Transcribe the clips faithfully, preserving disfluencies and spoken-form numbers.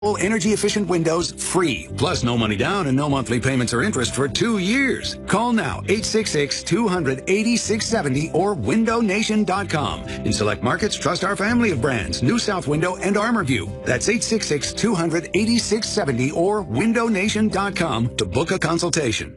energy-efficient windows free. Plus, no money down and no monthly payments or interest for two years. Call now, eight six six, two hundred, eighty-six seventy or window nation dot com. In select markets, trust our family of brands, New South Window and ArmorView. That's eight six six, two hundred, eighty-six seventy or window nation dot com to book a consultation.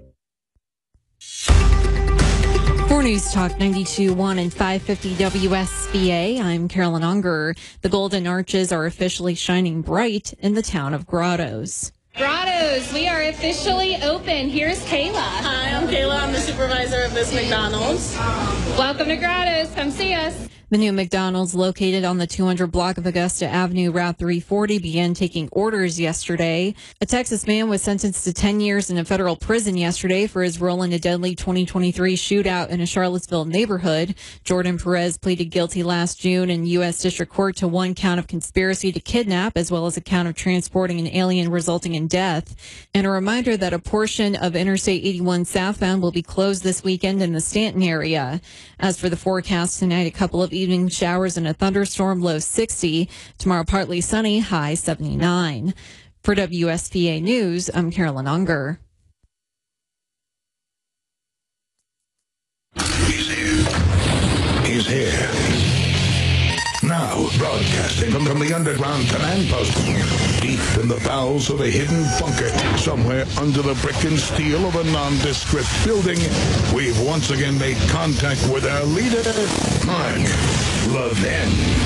For News Talk ninety-two point one and five fifty W S B A, I'm Carolyn Unger. The Golden Arches are officially shining bright in the town of Grottoes. Grottoes, we are officially open. Here's Kayla. Hi, I'm Kayla. I'm the supervisor of this McDonald's. Welcome to Grottoes. Come see us. The new McDonald's, located on the two hundred block of Augusta Avenue, Route three forty, began taking orders yesterday. A Texas man was sentenced to ten years in a federal prison yesterday for his role in a deadly twenty twenty-three shootout in a Charlottesville neighborhood. Jordan Perez pleaded guilty last June in U S District Court to one count of conspiracy to kidnap, as well as a count of transporting an alien resulting in death. And a reminder that a portion of Interstate eighty-one southbound will be closed this weekend in the Stanton area. As for the forecast tonight, a couple of evening showers and a thunderstorm, low sixty. Tomorrow, partly sunny, high seventy-nine. For W S B A News, I'm Carolyn Unger. He's here. He's here. Now, broadcasting from, from the underground command post, deep in the bowels of a hidden bunker, somewhere under the brick and steel of a nondescript building, we've once again made contact with our leader, Mark Levin.